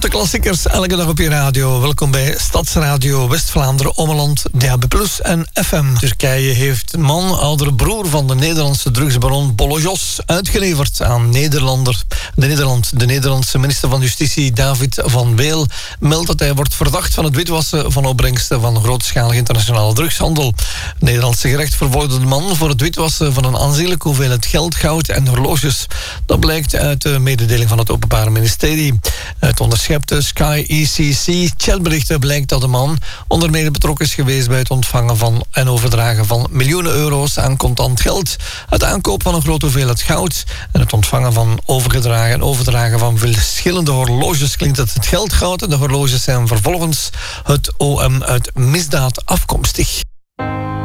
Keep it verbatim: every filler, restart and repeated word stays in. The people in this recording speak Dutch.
grote klassiekers elke dag op je radio. Welkom bij Stadsradio West-Vlaanderen, Ommeland, D A B plus en F M. Turkije heeft een man, oudere broer van de Nederlandse drugsbaron Bolojos, uitgeleverd aan Nederlander. De, Nederland, de Nederlandse minister van Justitie David van Weel meldt dat hij wordt verdacht van het witwassen van opbrengsten van grootschalige internationale drugshandel. Het Nederlandse gerecht vervolgde de man voor het witwassen van een aanzienlijke hoeveelheid geld, goud en horloges. Dat blijkt uit de mededeling van het Openbaar Ministerie. Uit onderschepte Sky E C C-chatberichten blijkt dat de man onder meer betrokken is geweest bij het ontvangen van en overdragen van miljoenen euro's aan contant geld, het aankoop van een grote hoeveelheid goud en het ontvangen van overgedragen en overdragen van verschillende horloges. Klinkt dat het geld, goud en de horloges zijn vervolgens het O M uit misdaad afkomstig.